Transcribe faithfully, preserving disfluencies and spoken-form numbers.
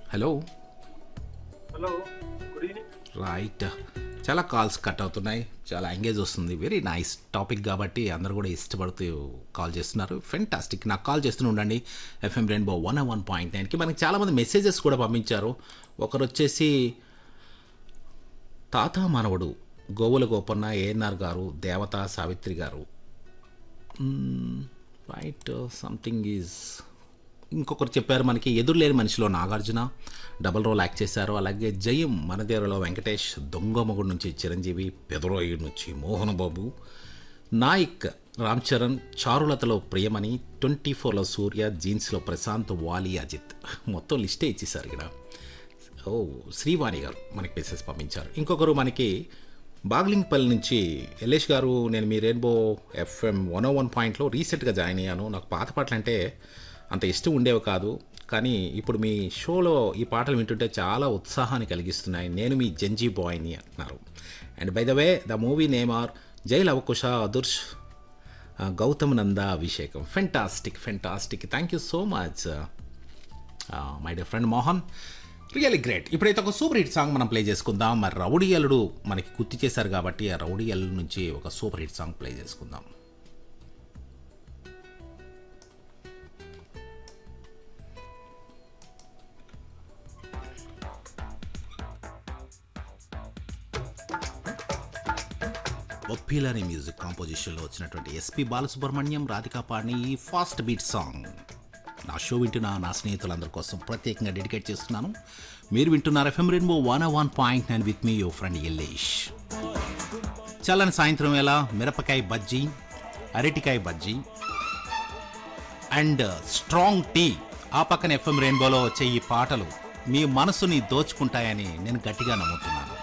Hello hello good evening. Right. చాలా calls cut అవుతున్నాయి, చాలా ఎంగేజ్ వస్తుంది. వెరీ నైస్ టాపిక్ కాబట్టి అందరూ కూడా ఇష్టపడుతూ కాల్ చేస్తున్నారు. ఫెంటాస్టిక్. నాకు కాల్ చేస్తూనే ఉండండి FM rainbow one one point నైన్కి. మనకి చాలామంది మెసేజెస్ కూడా పంపించారు. ఒకరు వచ్చేసి తాత మనవడు గోవుల గోపన్న, ఏఎన్ఆర్ గారు, దేవత సావిత్రి గారు. Right, something is. ఇంకొకరు చెప్పారు మనకి ఎదురులేని మనిషిలో నాగార్జున డబల్ రోల్ యాక్ట్ చేశారు. అలాగే జయం మనదేవరలో వెంకటేష్, దొంగమగుడు నుంచి చిరంజీవి, పెదరోయి నుంచి మోహన్ బాబు, నాయక్ రామ్ చరణ్, చారులతలో ప్రియమణి, ట్వంటీ ఫోర్లో సూర్య, జీన్స్లో ప్రశాంత్, వాలి, అజిత్. మొత్తం లిస్టే ఇచ్చేసారు ఇక్కడ. ఓ శ్రీవాణి గారు మనకి మెసేజ్ పంపించారు. ఇంకొకరు మనకి బాగ్లింగ్పల్లి నుంచి యలేష్ గారు, నేను మీ రెయిన్బో ఎఫ్ఎం వన్ ఓ వన్ పాయింట్లో రీసెంట్గా జాయిన్ అయ్యాను. నాకు పాత పాటలు అంటే అంత ఇష్టం ఉండేవి కాదు, కానీ ఇప్పుడు మీ షోలో ఈ పాటలు వింటుంటే చాలా ఉత్సాహాన్ని కలిగిస్తున్నాయి. నేను మీ జంజీ బాయ్ని అంటున్నారు. And by the way the movie name or జై లవకుశ, అదుర్ష్, గౌతమ్ నంద, అభిషేకం. Fantastic fantastic. Thank you so much my dear friend Mohan. Really great. ఇప్పుడైతే ఒక సూపర్ హిట్ సాంగ్ మనం ప్లే చేసుకుందాం. మరి రౌడీ అల్లుడు మనకి గుర్తు చేశారు కాబట్టి ఆ రౌడీ అల్లుడు నుంచి ఒక సూపర్ హిట్ సాంగ్ ప్లే చేసుకుందాం. ఒప్పిలాని మ్యూజిక్ కాంపోజిషన్లో వచ్చినటువంటి ఎస్పి బాలసుబ్రహ్మణ్యం, రాధికా పాడిన ఈ ఫాస్ట్ బీట్ సాంగ్ నా షో వింటున్న నా స్నేహితులందరి కోసం ప్రత్యేకంగా డెడికేట్ చేస్తున్నాను. మీరు వింటున్నారు FM rainbow one one point nine with me your friend Yalesh. చల్లని సాయంత్రం వేళ మిరపకాయ బజ్జీ, అరటికాయ బజ్జీ అండ్ స్ట్రాంగ్ టీ. ఆ పక్కన ఎఫ్ఎం రెయిన్బోలో వచ్చే ఈ పాటలు మీ మనసుని దోచుకుంటాయని నేను గట్టిగా నమ్ముతున్నాను.